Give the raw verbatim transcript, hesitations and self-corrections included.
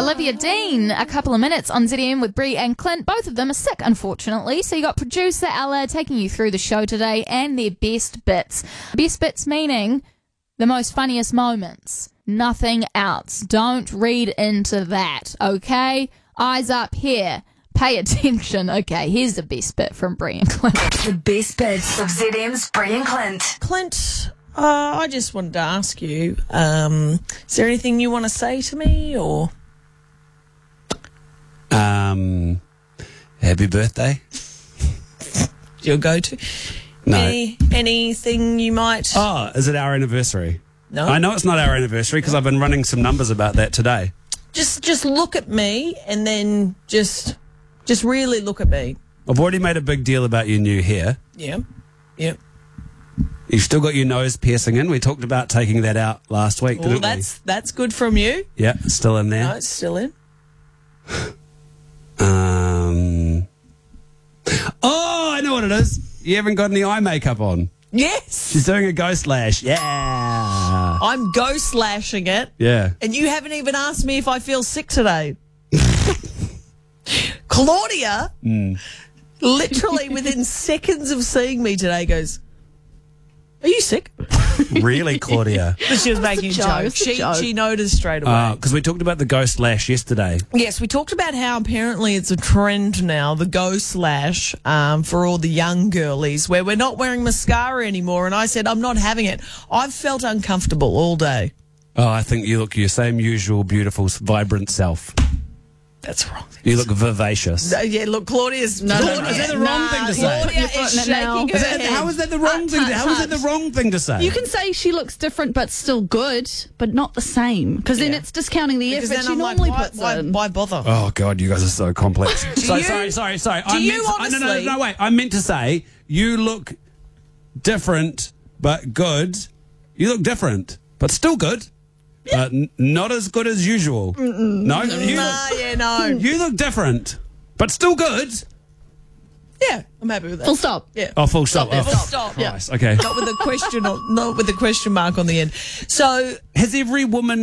Olivia Dean, a couple of minutes on Z M with Brie and Clint. Both of them are sick, unfortunately. So you got producer Ella taking you through the show today and their best bits. Best bits meaning the most funniest moments. Nothing else. Don't read into that, okay? Eyes up here. Pay attention. Okay, here's the best bit from Brie and Clint. The best bits of Z M's Brie and Clint. Clint, uh, I just wanted to ask you, um, is there anything you want to say to me, or? Um, happy birthday. Your go-to? No. Any, anything you might? Oh, is it our anniversary? No. I know it's not our anniversary because I've been running some numbers about that today. Just, just look at me, and then just, just really look at me. I've already made a big deal about your new hair. Yeah, yeah. You've still got your nose piercing in. We talked about taking that out last week, Well, didn't that's that's good from you. we? Yeah, still in there. No, it's still in. Um. Oh, I know what it is. You haven't got any eye makeup on. Yes, She's doing a ghost lash. Yeah. I'm ghost lashing it. Yeah. And you haven't even asked me if I feel sick today. Claudia, Mm. literally within seconds of seeing me today, goes, "Are you sick?" Really, Claudia? But she was making a joke, joke. it's a She joke. she noticed straight away. Because we talked about the ghost lash yesterday. Yes, we talked about how apparently it's a trend now, the ghost lash, um, for all the young girlies, where we're not wearing mascara anymore. And I said, I'm not having it. I've felt uncomfortable all day. Oh, I think you look your same usual, beautiful, vibrant self. That's wrong. You look vivacious. Uh, yeah, look, Claudia's... no, no. Claudia, Is that the wrong nah, thing to say? Claudia Put your is foot in it now. shaking her Is that, head. how is that the wrong thing? To, how is that the wrong thing to say? You can say she looks different but still good, but not the same. Because then Yeah. it's discounting the Because effort then she I'm like, normally why, puts why, in. why bother? Oh God, you guys are so complex. so, you- sorry, sorry, sorry. do I you meant to, no, no, no, honestly- no, wait. I meant to say you look different but good. You look different but still good, but n- not as good as usual. No, you Nah, look, yeah, no. you look different but still good. Yeah, I'm happy with that. Full stop. Yeah. Oh, full stop. there, Oh, full stop. Christ. Okay. Not with a question, or, not with a question mark on the end. So Has every woman